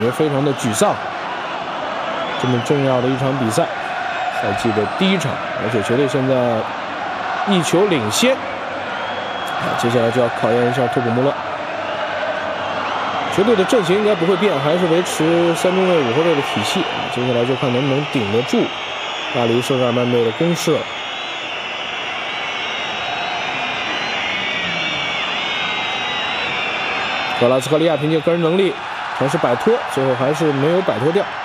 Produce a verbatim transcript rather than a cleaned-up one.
也非常的沮丧。这么重要的一场比赛，赛季的第一场，而且球队现在一球领先。啊，接下来就要考验一下托普穆勒。球队的阵型应该不会变，还是维持三中卫五后卫的体系。啊，接下来就看能不能顶得住巴黎圣日耳曼队的攻势了。 格拉斯科利亚凭借个人能力尝试摆脱，最后还是没有摆脱掉。